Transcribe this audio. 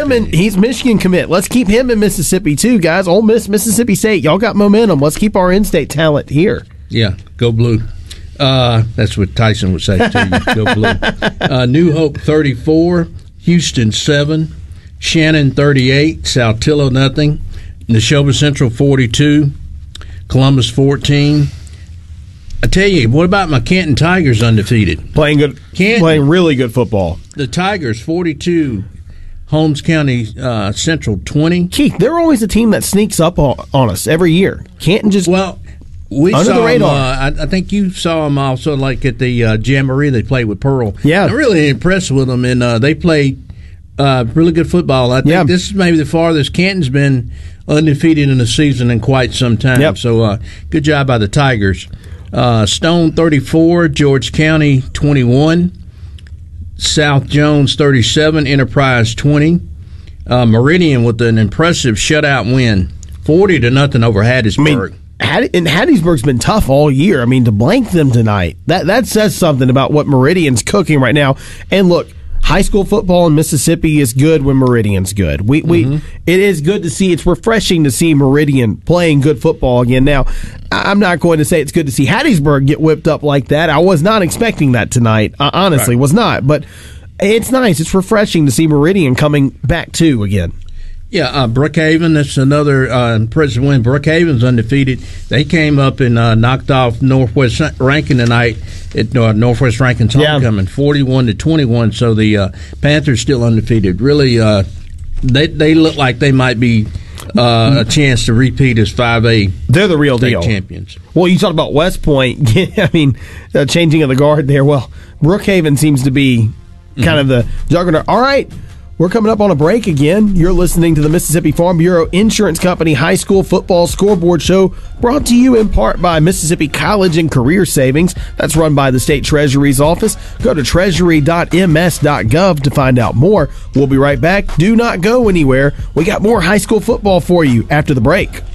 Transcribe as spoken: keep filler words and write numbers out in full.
him, and he's Michigan commit. Let's keep him in Mississippi too, guys. Ole Miss, Mississippi State, y'all got momentum. Let's keep our in-state talent here. Yeah, go blue. Uh, that's what Tyson would say to you. Go blue. Uh, New Hope thirty-four, Houston seven, Shannon thirty-eight, Saltillo nothing, Neshoba Central forty-two, Columbus fourteen. I tell you, what about my Canton Tigers undefeated? Playing good, Canton, playing really good football. The Tigers forty-two, Holmes County uh, Central twenty. Keith, they're always a team that sneaks up on, on us every year. Canton just well. We under saw the radar. Them, uh, I, I think you saw them also, like at the uh, Jamboree. They played with Pearl. Yeah, I'm really impressed with them, and uh, they played uh, really good football. I think yeah. this is maybe the farthest Canton's been undefeated in a season in quite some time. Yep. So, uh, good job by the Tigers. Uh, Stone thirty-four, George County twenty-one, South Jones thirty-seven, Enterprise twenty. Uh, Meridian with an impressive shutout win, forty to nothing over Hattiesburg. I mean, Hatt- and Hattiesburg's been tough all year. I mean, to blank them tonight, that that says something about what Meridian's cooking right now. And look, high school football in Mississippi is good when Meridian's good. We we mm-hmm. It is good to see. It's refreshing to see Meridian playing good football again. Now, I'm not going to say it's good to see Hattiesburg get whipped up like that. I was not expecting that tonight. I honestly right. was not. But it's nice. It's refreshing to see Meridian coming back too again. Yeah, uh, Brookhaven, that's another uh, impressive win. Brookhaven's undefeated. They came up and uh, knocked off Northwest Rankin tonight at uh, Northwest Rankin's homecoming, yeah. forty-one to twenty-one. So the uh, Panthers still undefeated. Really, uh, they they look like they might be uh, a chance to repeat as five A. They're the real deal champions. Well, you talked about West Point. I mean, uh, changing of the guard there. Well, Brookhaven seems to be kind mm-hmm. of the juggernaut. All right. We're coming up on a break again. You're listening to the Mississippi Farm Bureau Insurance Company High School Football Scoreboard Show, brought to you in part by Mississippi College and Career Savings. That's run by the State Treasury's office. Go to treasury dot m s dot gov to find out more. We'll be right back. Do not go anywhere. We got more high school football for you after the break.